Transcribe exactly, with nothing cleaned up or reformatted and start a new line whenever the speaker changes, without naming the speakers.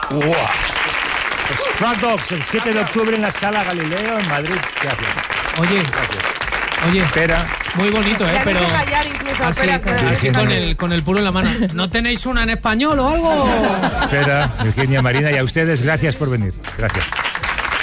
Wow. Spratt Dogs, el siete de octubre en la Sala Galileo, en Madrid. Gracias.
Oye,
Gracias.
oye,
Espera.
muy bonito, ¿eh?
Ya
Pero
dice callar incluso,
así,
espera,
así con el, con el puro en la mano. ¿No tenéis una en español o algo?
Espera, Virginia, Marina, y a ustedes, gracias por venir. Gracias.